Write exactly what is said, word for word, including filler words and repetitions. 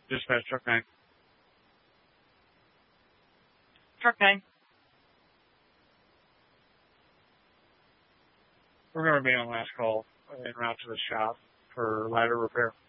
Dispatch truck nine. Truck nine. We're going to be on last call en route to the shop for ladder repair.